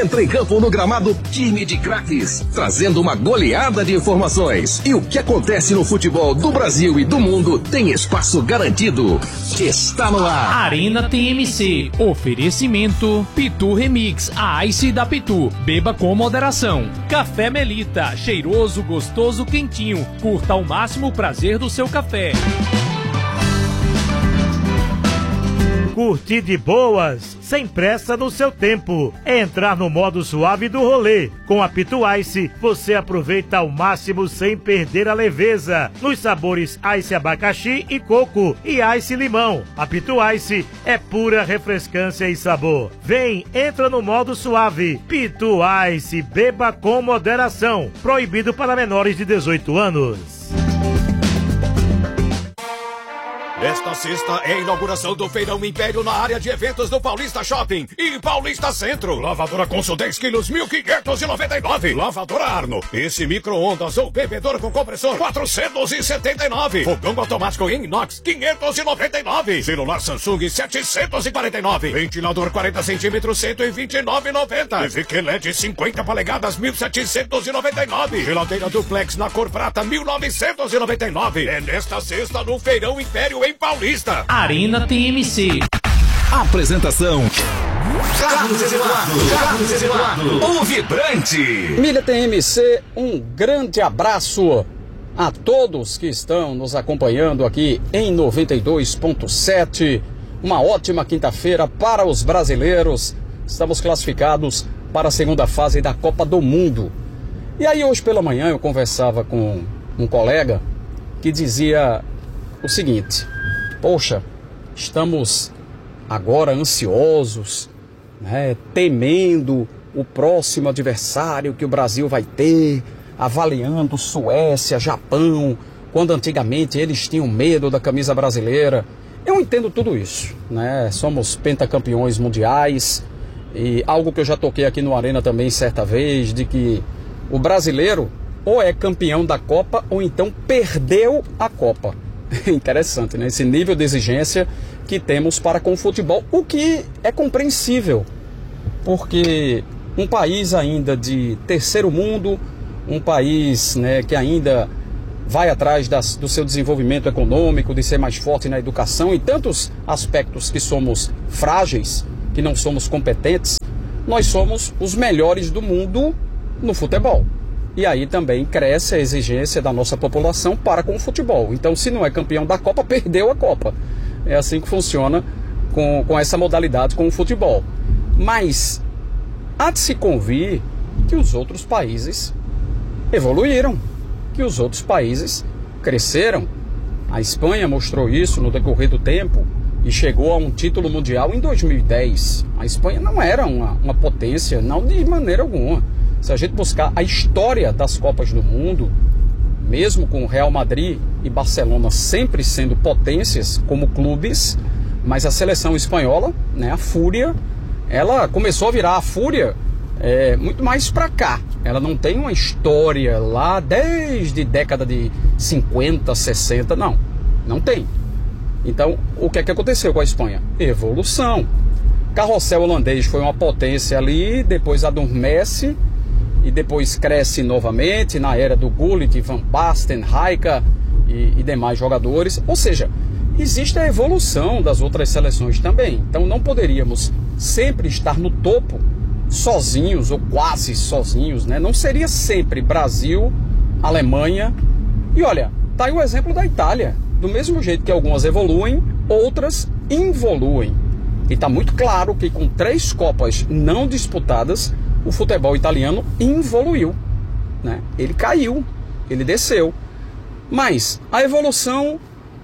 Entra em campo no gramado time de craques, trazendo uma goleada de informações. E o que acontece no futebol do Brasil e do mundo tem espaço garantido. Está no ar. Arena TMC. Oferecimento Pitu Remix, a Ice da Pitu. Beba com moderação. Café Melita, cheiroso, gostoso, quentinho. Curta ao máximo o prazer do seu café. Curtir de boas, sem pressa no seu tempo. É entrar no modo suave do rolê. Com a Pitu Ice, você aproveita ao máximo sem perder a leveza. Nos sabores Ice abacaxi e coco e Ice limão. A Pitu Ice é pura refrescância e sabor. Vem, entra no modo suave. Pitu Ice, beba com moderação. Proibido para menores de 18 anos. Esta sexta é a inauguração do Feirão Império na área de eventos do Paulista Shopping e Paulista Centro. Lavadora Consul 10 quilos, 1.599. Lavadora Arno, esse micro-ondas ou bebedor com compressor, 479. Fogão automático em inox, 599. Celular Samsung, 749. Ventilador 40 centímetros, 129,90. TV LED 50 polegadas, 1.799. Geladeira duplex na cor prata, 1.999. É nesta sexta no Feirão Império em Paulista. Arena TMC. Apresentação: Carlos Eduardo, o vibrante. Milha TMC, um grande abraço a todos que estão nos acompanhando aqui em 92.7. Uma ótima quinta-feira para os brasileiros. Estamos classificados para a segunda fase da Copa do Mundo. E aí hoje pela manhã eu conversava com um colega que dizia o seguinte: poxa, estamos agora ansiosos, né, temendo o próximo adversário que o Brasil vai ter, avaliando Suécia, Japão, quando antigamente eles tinham medo da camisa brasileira. Eu entendo tudo isso, né? Somos pentacampeões mundiais e algo que eu já toquei aqui no Arena também certa vez, de que o brasileiro ou é campeão da Copa ou então perdeu a Copa. Interessante, né? Esse nível de exigência que temos para com o futebol, o que é compreensível, porque um país ainda de terceiro mundo, um país, né, que ainda vai atrás do seu desenvolvimento econômico, de ser mais forte na educação e tantos aspectos que somos frágeis, que não somos competentes, nós somos os melhores do mundo no futebol. E aí também cresce a exigência da nossa população para com o futebol. Então, se não é campeão da Copa, perdeu a Copa. É assim que funciona com essa modalidade, com o futebol. Mas há de se convir que os outros países evoluíram, que os outros países cresceram. A Espanha mostrou isso no decorrer do tempo e chegou a um título mundial em 2010. A Espanha não era uma potência, não de maneira alguma. Se a gente buscar a história das Copas do Mundo, mesmo com Real Madrid e Barcelona sempre sendo potências como clubes, mas a seleção espanhola, né, a Fúria, ela começou a virar a Fúria muito mais para cá. Ela não tem uma história lá desde década de 50, 60, não tem. Então, o que é que aconteceu com a Espanha? Evolução. Carrossel holandês foi uma potência ali, depois adormece, e depois cresce novamente na era do Gullit, Van Basten, Rijkaard e demais jogadores. Ou seja, existe a evolução das outras seleções também. Então não poderíamos sempre estar no topo sozinhos ou quase sozinhos, né? Não seria sempre Brasil, Alemanha. E olha, tá aí o exemplo da Itália. Do mesmo jeito que algumas evoluem, outras involuem. E está muito claro que com 3 Copas não disputadas, o futebol italiano involuiu, né? Ele caiu, ele desceu. Mas a evolução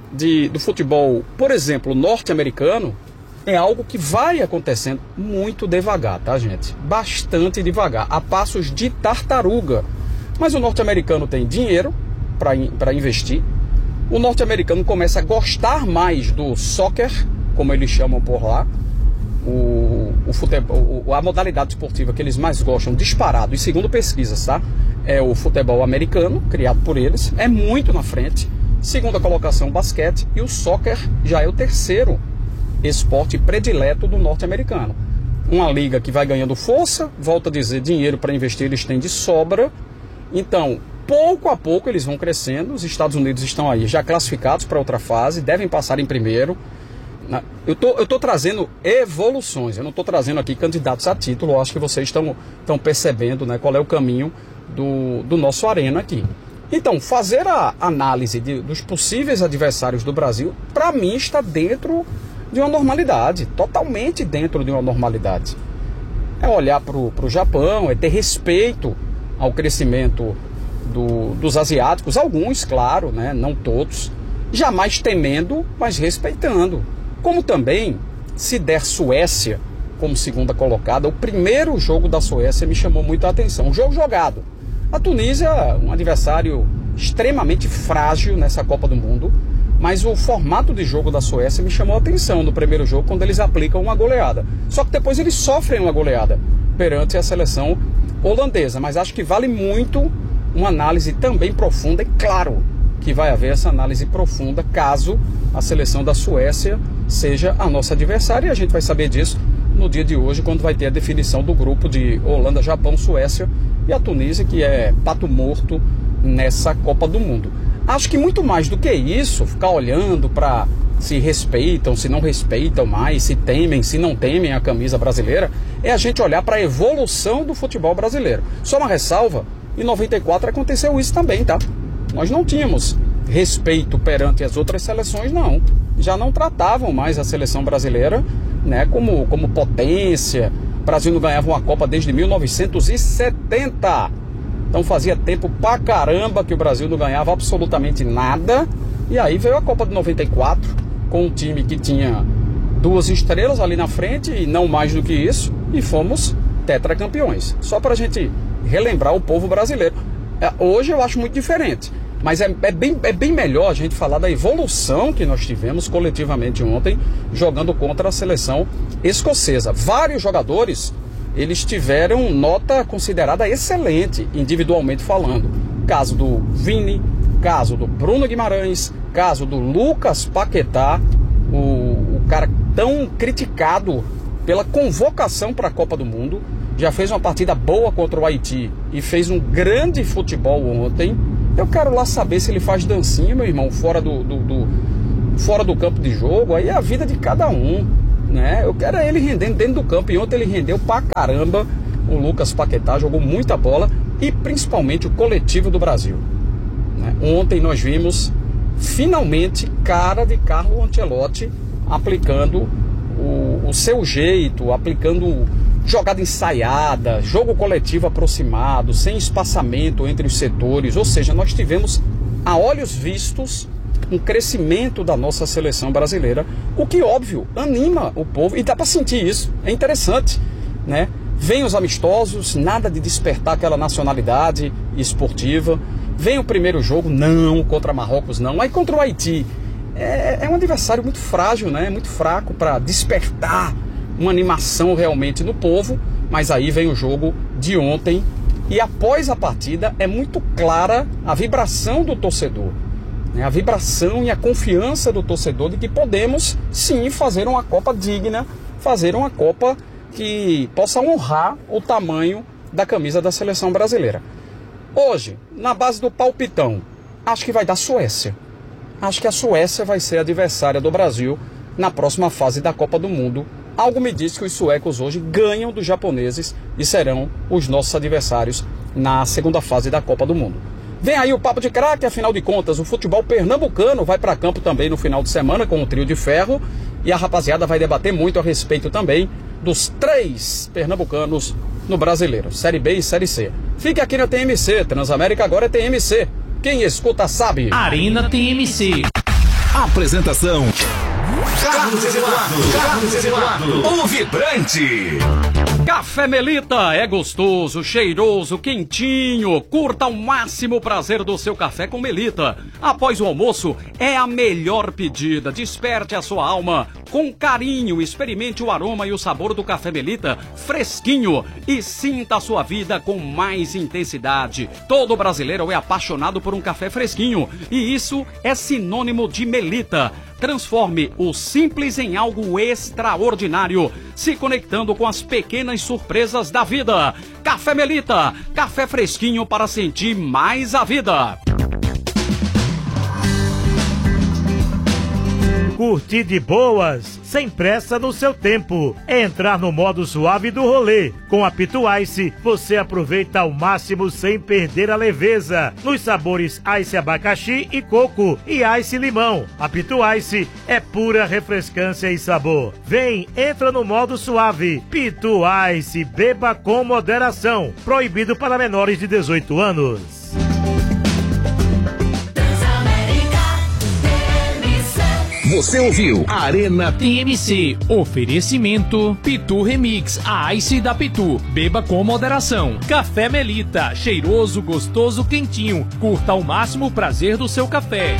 do futebol, por exemplo, norte-americano, é algo que vai acontecendo muito devagar, tá, gente? Bastante devagar, a passos de tartaruga. Mas o norte-americano tem dinheiro para investir. O norte-americano começa a gostar mais do soccer, como eles chamam por lá. O futebol, a modalidade esportiva que eles mais gostam, disparado, e segundo pesquisas, tá? É o futebol americano, criado por eles, é muito na frente. Segunda colocação, basquete, e o soccer já é o terceiro esporte predileto do norte-americano. uma liga que vai ganhando força, volto a dizer, dinheiro para investir eles têm de sobra. Então, pouco a pouco eles vão crescendo. Os Estados Unidos estão aí já classificados para outra fase, devem passar em primeiro. Eu tô trazendo evoluções, eu não estou trazendo aqui candidatos a título. Eu acho que vocês estão percebendo, né, qual é o caminho do nosso Arena aqui. Então, fazer a análise dos possíveis adversários do Brasil, para mim, está dentro de uma normalidade, totalmente dentro de uma normalidade. É olhar para o Japão, é ter respeito ao crescimento dos asiáticos, alguns, claro, né, não todos, jamais temendo, mas respeitando. Como também, se der Suécia como segunda colocada, o primeiro jogo da Suécia me chamou muito a atenção, um jogo jogado. A Tunísia, um adversário extremamente frágil nessa Copa do Mundo, mas o formato de jogo da Suécia me chamou a atenção no primeiro jogo, quando eles aplicam uma goleada. Só que depois eles sofrem uma goleada perante a seleção holandesa. Mas acho que vale muito uma análise também profunda, e claro que vai haver essa análise profunda caso a seleção da Suécia seja a nossa adversária, e a gente vai saber disso no dia de hoje, quando vai ter a definição do grupo de Holanda, Japão, Suécia e a Tunísia, que é pato morto nessa Copa do Mundo. Acho que muito mais do que isso, ficar olhando para se respeitam, se não respeitam mais, se temem, se não temem a camisa brasileira, é a gente olhar para a evolução do futebol brasileiro. Só uma ressalva, em 94 aconteceu isso também, tá? Nós não tínhamos respeito perante as outras seleções, não. Já não tratavam mais a seleção brasileira, né, como potência. O Brasil não ganhava uma Copa desde 1970. Então fazia tempo pra caramba que o Brasil não ganhava absolutamente nada. E aí veio a Copa de 94, com um time que tinha 2 estrelas ali na frente e não mais do que isso, e fomos tetracampeões. Só pra gente relembrar o povo brasileiro. Hoje eu acho muito diferente, mas é bem melhor a gente falar da evolução que nós tivemos coletivamente ontem, jogando contra a seleção escocesa. Vários jogadores, eles tiveram nota considerada excelente, individualmente falando. Caso do Vini, caso do Bruno Guimarães, caso do Lucas Paquetá, o cara tão criticado pela convocação para a Copa do Mundo, já fez uma partida boa contra o Haiti e fez um grande futebol ontem. Eu quero lá saber se ele faz dancinha, meu irmão, fora do campo de jogo. Aí é a vida de cada um, né? Eu quero ele rendendo dentro do campo, e ontem ele rendeu pra caramba. O Lucas Paquetá jogou muita bola, e principalmente o coletivo do Brasil, né? Ontem nós vimos finalmente cara de Carlo Ancelotti aplicando o seu jeito, aplicando jogada ensaiada, jogo coletivo aproximado, sem espaçamento entre os setores. Ou seja, nós tivemos a olhos vistos um crescimento da nossa seleção brasileira, o que, óbvio, anima o povo, e dá para sentir isso. É interessante, né? Vem os amistosos, nada de despertar aquela nacionalidade esportiva. Vem o primeiro jogo, não, contra Marrocos não. Aí contra o Haiti, é um adversário muito frágil, né? Muito fraco para despertar uma animação realmente no povo. Mas aí vem o jogo de ontem, e após a partida é muito clara a vibração do torcedor, né? A vibração e a confiança do torcedor de que podemos sim fazer uma Copa digna, fazer uma Copa que possa honrar o tamanho da camisa da seleção brasileira. Hoje, na base do palpitão, acho que vai dar Suécia. Acho que a Suécia vai ser adversária do Brasil na próxima fase da Copa do Mundo. Algo me diz que os suecos hoje ganham dos japoneses e serão os nossos adversários na segunda fase da Copa do Mundo. Vem aí o Papo de Craque, afinal de contas, o futebol pernambucano vai para campo também no final de semana com o Trio de Ferro, e a rapaziada vai debater muito a respeito também dos 3 pernambucanos no Brasileiro, Série B e Série C. Fique aqui na TMC, Transamérica agora é TMC. Quem escuta sabe. Arena TMC. Apresentação: Carlos Eduardo, o vibrante. Café Melita é gostoso, cheiroso, quentinho. Curta ao máximo o prazer do seu café com Melita. Após o almoço, é a melhor pedida. Desperte a sua alma com carinho. Experimente o aroma e o sabor do café Melita fresquinho e sinta a sua vida com mais intensidade. Todo brasileiro é apaixonado por um café fresquinho, e isso é sinônimo de Melita. Transforme o simples em algo extraordinário, se conectando com as pequenas surpresas da vida. Café Melita, café fresquinho para sentir mais a vida. Curtir de boas, sem pressa no seu tempo. Entrar no modo suave do rolê. Com a Pitu Ice, você aproveita ao máximo sem perder a leveza. Nos sabores Ice abacaxi e coco e Ice limão. A Pitu Ice é pura refrescância e sabor. Vem, entra no modo suave. Pitu Ice, beba com moderação. Proibido para menores de 18 anos. Você ouviu Arena TMC, oferecimento Pitu Remix, a Ice da Pitu, beba com moderação. Café Melita, cheiroso, gostoso, quentinho, curta ao máximo o prazer do seu café.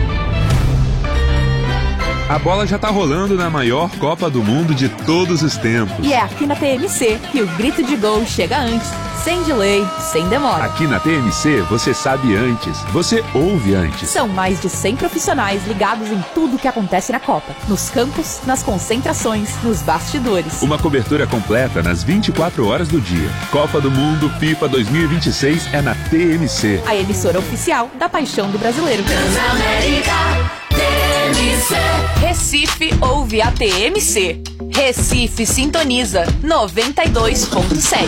A bola já tá rolando na maior Copa do Mundo de todos os tempos. E é aqui na TMC que o grito de gol chega antes, sem delay, sem demora. Aqui na TMC você sabe antes, você ouve antes. São mais de 100 profissionais ligados em tudo que acontece na Copa. Nos campos, nas concentrações, nos bastidores. Uma cobertura completa nas 24 horas do dia. Copa do Mundo FIFA 2026 é na TMC. A emissora oficial da paixão do brasileiro. Transamérica TMC. Recife ouve a TMC. Recife sintoniza 92.7.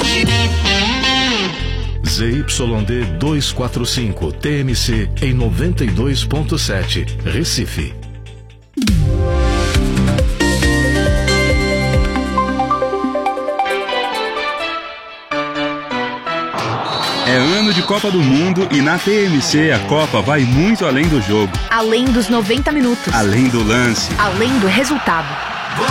ZYD 245 TMC em 92.7 Recife. É ano de Copa do Mundo e na TMC a Copa vai muito além do jogo. Além dos 90 minutos. Além do lance. Além do resultado.